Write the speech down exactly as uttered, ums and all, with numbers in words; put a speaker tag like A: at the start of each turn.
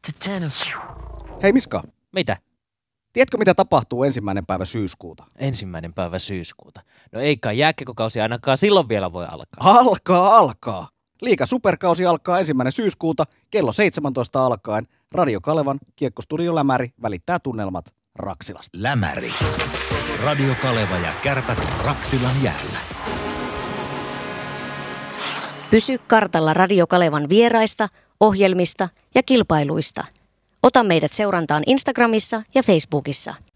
A: Hei Miska,
B: Mitä?
A: tiedätkö mitä tapahtuu ensimmäinen päivä syyskuuta?
B: Ensimmäinen päivä syyskuuta. No ei kai jääkiekkokausi ainakaan silloin vielä voi alkaa.
A: Alkaa, alkaa. Liiga superkausi alkaa ensimmäinen syyskuuta kello seitsemäntoista alkaen. Radio Kalevan Kiekkostudio Lämäri välittää tunnelmat Raksilasta.
C: Lämäri. Radio Kaleva ja Kärpät Raksilan jäällä.
D: Pysy kartalla Radio Kalevan vieraista, ohjelmista ja kilpailuista. Ota meidät seurantaan Instagramissa ja Facebookissa.